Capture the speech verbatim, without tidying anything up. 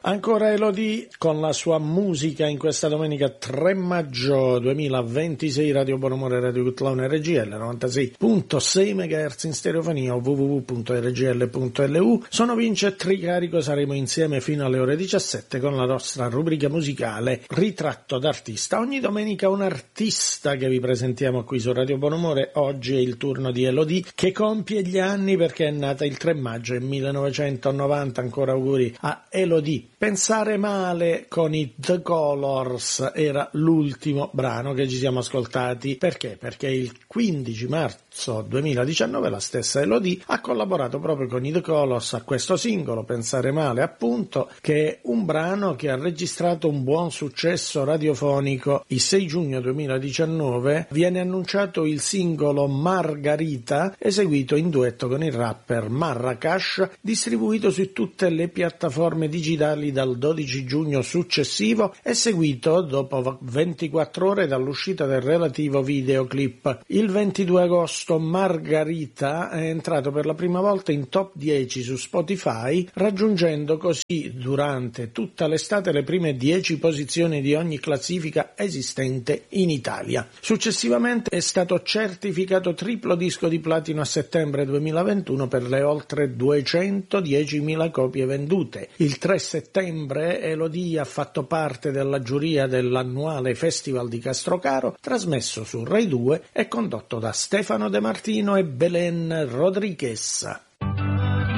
Ancora Elodie con la sua musica in questa domenica tre maggio duemilaventisei. Radio Buonumore, Radio Cutlone R G L novantasei virgola sei megahertz in stereofonia o w w w punto r g l punto l u. Sono Vince Tricarico, saremo insieme fino alle ore diciassette con la nostra rubrica musicale Ritratto d'artista. Ogni domenica un artista che vi presentiamo qui su Radio Buonumore. Oggi è il turno di Elodie, che compie gli anni perché è nata il tre maggio del millenovecentonovanta. Ancora auguri a Elodie. Pensare male con i The Colors era l'ultimo brano che ci siamo ascoltati. Perché? Perché il quindici marzo duemiladiciannove la stessa Elodie ha collaborato proprio con i The Colors a questo singolo, Pensare male appunto, che è un brano che ha registrato un buon successo radiofonico. Il sei giugno duemiladiciannove viene annunciato il singolo Margarita, eseguito in duetto con il rapper Marracash, distribuito su tutte le piattaforme digitali dal dodici giugno successivo e seguito dopo ventiquattro ore dall'uscita del relativo videoclip. Il ventidue agosto Margarita è entrato per la prima volta in top dieci su Spotify, raggiungendo così durante tutta l'estate le prime dieci posizioni di ogni classifica esistente in Italia. Successivamente è stato certificato triplo disco di platino a settembre duemilaventuno per le oltre duecentodiecimila copie vendute. Il tre settembre Elodie ha fatto parte della giuria dell'annuale Festival di Castrocaro, trasmesso su Rai due e condotto da Stefano De Martino e Belen Rodriguez.